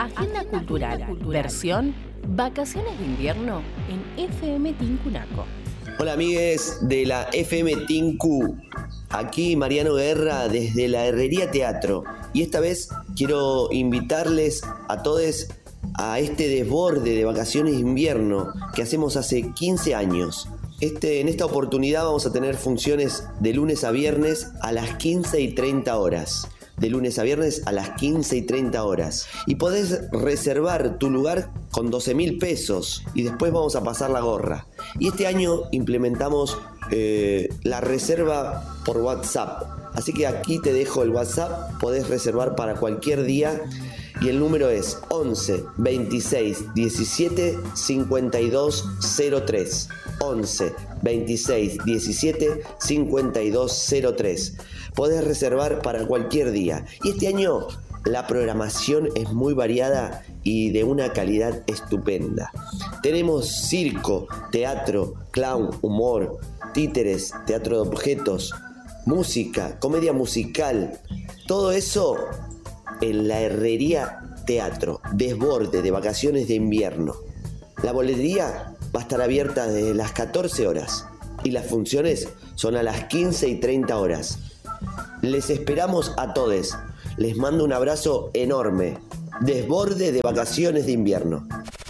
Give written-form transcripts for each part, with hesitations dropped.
Agenda cultural, versión Vacaciones de invierno en FM Tincunaco. Hola amigues de la FM Tinku, aquí Mariano Guerra desde la Herrería Teatro, y esta vez quiero invitarles a todos a este desborde de vacaciones de invierno que hacemos hace 15 años. En esta oportunidad vamos a tener funciones de lunes a viernes a las 15:30 horas. De lunes a viernes a las 15:30 horas. Y podés reservar tu lugar con 12.000 pesos y después vamos a pasar la gorra. Y este año implementamos la reserva por WhatsApp. Así que aquí te dejo el WhatsApp, podés reservar para cualquier día. Y el número es 11 26 17 52 03. 11 26 17 52 03. Podés reservar para cualquier día. Y este año la programación es muy variada y de una calidad estupenda. Tenemos circo, teatro, clown, humor, títeres, teatro de objetos, música, comedia musical. Todo eso en la Herrería Teatro, desborde de vacaciones de invierno. La boletería va a estar abierta desde las 14 horas y las funciones son a las 15:30 horas. Les esperamos a todos. Les mando un abrazo enorme. Desborde de vacaciones de invierno.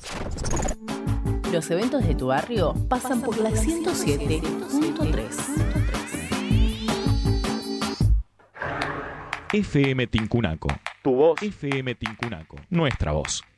Los eventos de tu barrio pasan por la 107.3. FM Tincunaco. Tu voz. FM Tincunaco. Nuestra voz.